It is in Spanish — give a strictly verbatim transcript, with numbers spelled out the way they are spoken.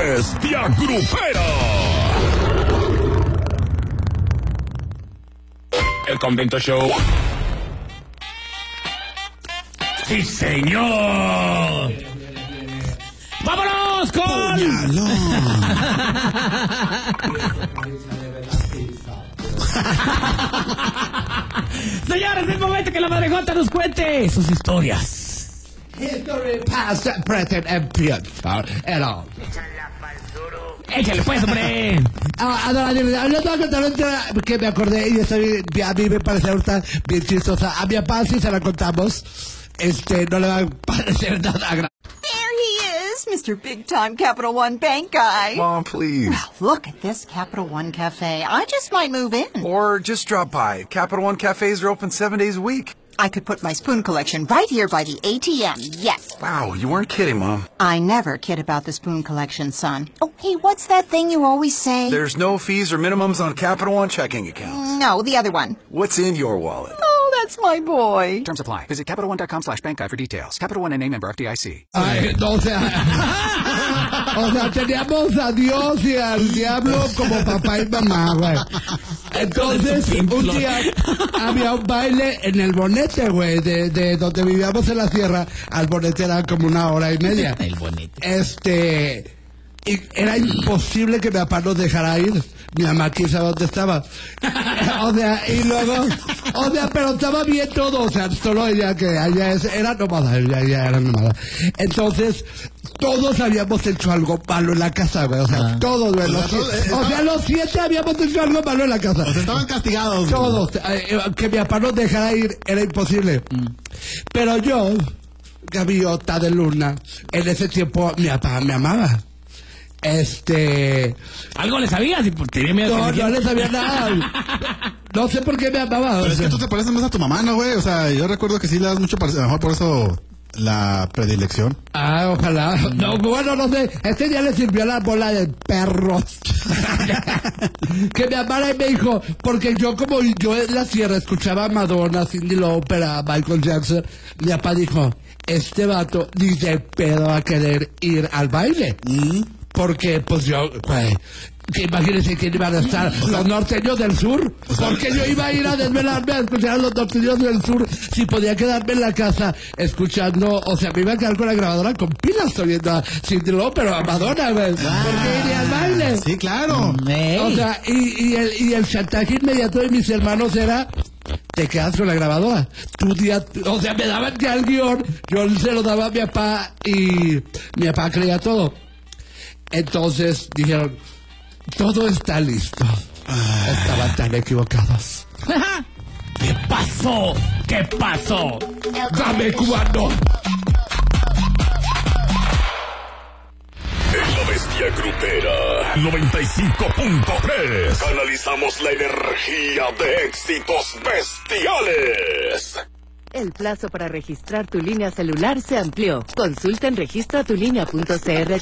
Bestia Grupera. El Convento Show. ¡Sí, señor! ¡Vámonos con! Señores, es momento que la Madrejota nos cuente sus historias. History, past, present, and future. Hello. Échale pues, hombre. Ah, no, yo tengo que contar otra que me acordé y eso a mí me parece ahorita bien chistosa. A mi papá si se la contamos, este, no le va a parecer nada grave. Mister Big Time Capital One Bank guy. Mom, please. Well, look at this Capital One Cafe. I just might move in. Or just drop by. Capital One cafes are open seven days a week. I could put my spoon collection right here by the A T M, yes. Wow, you weren't kidding, Mom. I never kid about the spoon collection, son. Oh, hey, what's that thing you always say? There's no fees or minimums on Capital One checking accounts. No, the other one. What's in your wallet? Oh, that's my boy. Terms apply. Visit CapitalOne.com slash bank guide for details. Capital One N A member F D I C. Ay, no, o sea, o sea, teníamos a Dios y al diablo como papá y mamá, güey. Entonces, un día había un baile en el Bonete, güey, de, de donde vivíamos en la sierra. Al Bonete era como una hora y media. El Bonete. Este, y era imposible que mi papá nos dejara ir. Mi mamá quién sabe dónde estaba. O sea, y luego, o sea, pero estaba bien todo, o sea, solo ella que ella es, era nómada, ella, ella era nómada. Entonces, todos habíamos hecho algo malo en la casa, güey, o sea, ah. todos, güey, los, o, sea, o sea, los siete habíamos hecho algo malo en la casa. O sea, estaban castigados. Todos, eh, que mi papá nos dejara ir era imposible. Mm. Pero yo, gaviota de luna, en ese tiempo mi papá me amaba. Este... ¿Algo le sabías? Tenía miedo. No, no le sabía nada. No sé por qué me amaba. Pero es que tú te pareces más a tu mamá, ¿no, güey? O sea, yo recuerdo que sí le das mucho parecido. A lo mejor por eso la predilección. Ah, ojalá. No, bueno, no sé. Este día le sirvió la bola de perros. Que me amara y me dijo, porque yo como yo en la sierra escuchaba a Madonna, Cyndi Lauper, a Michael Jackson, mi papá dijo, este vato ni de pedo va a querer ir al baile. Mm. Porque, pues yo, güey, que imagínense quién iban a estar, los norteños del sur, porque yo iba a ir a desvelarme a escuchar a los norteños del sur, si podía quedarme en la casa escuchando, o sea, me iba a quedar con la grabadora con pilas, oyendo a Cyndi Lauper o a Madonna, güey, porque iría al baile. Sí, claro. Hey. O sea, y, y, el, y el chantaje inmediato de mis hermanos era, te quedas con la grabadora. Tu día, o sea, me daban ya el guión, yo se lo daba a mi papá y mi papá creía todo. Entonces dijeron, todo está listo. Ah. Estaban tan equivocados. ¿Qué pasó? ¿Qué pasó? Dame cubano. En la Bestia Grupera noventa y cinco punto tres canalizamos la energía de éxitos bestiales. El plazo para registrar tu línea celular se amplió. Consulta en registra tu línea punto c r